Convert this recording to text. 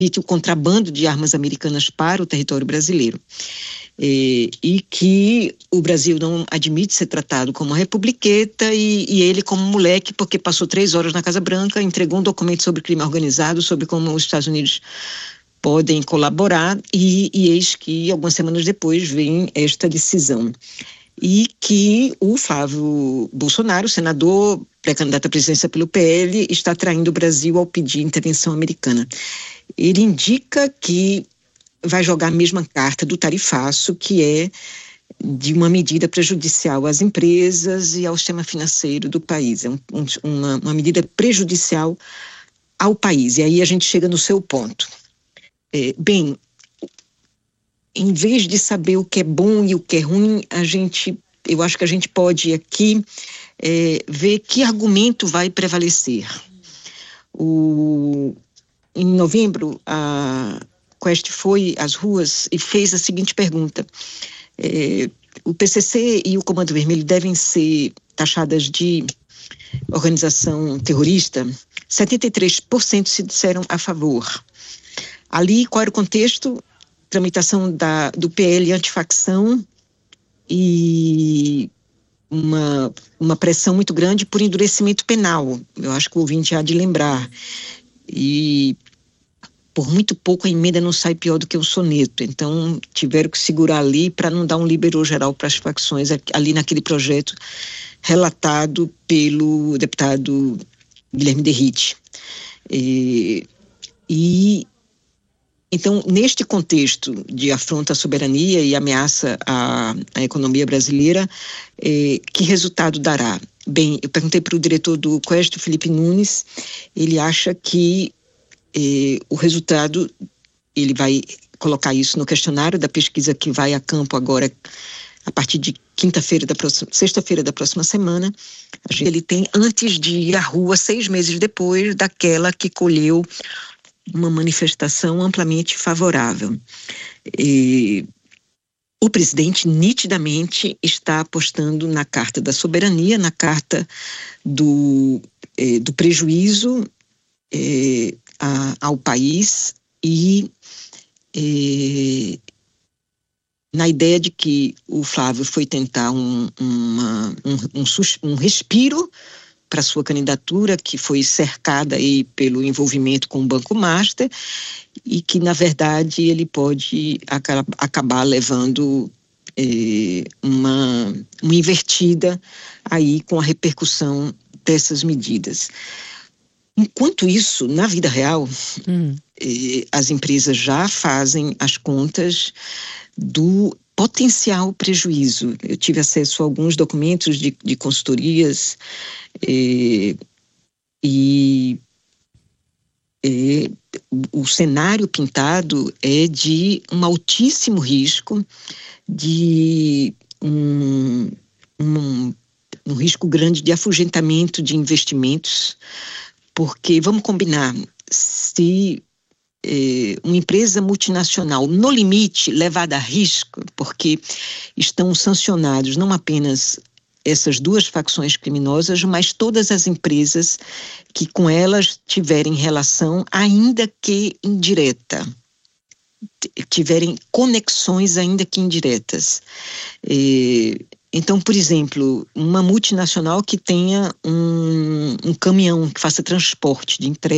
o contrabando de armas americanas para o território brasileiro. E que o Brasil não admite ser tratado como republiqueta e ele como moleque, porque passou 3 horas na Casa Branca, entregou um documento sobre crime organizado, sobre como os Estados Unidos podem colaborar, e eis que algumas semanas depois vem esta decisão. E que o Flávio Bolsonaro, senador, pré-candidato à presidência pelo PL, está traindo o Brasil ao pedir intervenção americana. Ele indica que vai jogar a mesma carta do tarifaço, que é de uma medida prejudicial às empresas e ao sistema financeiro do país. É uma medida prejudicial ao país. E aí a gente chega no seu ponto. Bem, em vez de saber o que é bom e o que é ruim, eu acho que a gente pode aqui ver que argumento vai prevalecer. Em novembro, a Quest foi às ruas e fez a seguinte pergunta: o PCC e o Comando Vermelho devem ser taxadas de organização terrorista? 73% se disseram a favor. Ali, qual era o contexto? Tramitação do PL antifacção e uma pressão muito grande por endurecimento penal. Eu acho que o ouvinte há de lembrar. E por muito pouco a emenda não sai pior do que o soneto. Então, tiveram que segurar ali para não dar um liberou geral para as facções ali naquele projeto relatado pelo deputado Guilherme Derrite. Então, neste contexto de afronta à soberania e ameaça à economia brasileira, que resultado dará? Bem, eu perguntei para o diretor do Quest, Felipe Nunes, ele acha que o resultado, ele vai colocar isso no questionário da pesquisa que vai a campo agora, a partir de sexta-feira da próxima semana. Ele tem antes de ir à rua 6 meses depois daquela que colheu uma manifestação amplamente favorável. O presidente nitidamente está apostando na carta da soberania, na carta do prejuízo ao país e na ideia de que o Flávio foi tentar um respiro para sua candidatura, que foi cercada aí pelo envolvimento com o Banco Master, e que, na verdade, ele pode acabar levando uma invertida aí com a repercussão dessas medidas. Enquanto isso, na vida real, as empresas já fazem as contas do potencial prejuízo. Eu tive acesso a alguns documentos de consultorias o cenário pintado é de um altíssimo risco, de um risco grande de afugentamento de investimentos, porque, vamos combinar, se uma empresa multinacional, no limite, levada a risco, porque estão sancionados não apenas essas 2 facções criminosas, mas todas as empresas que com elas tiverem relação, ainda que indireta, tiverem conexões ainda que indiretas. Então, por exemplo, uma multinacional que tenha um caminhão que faça transporte de entrega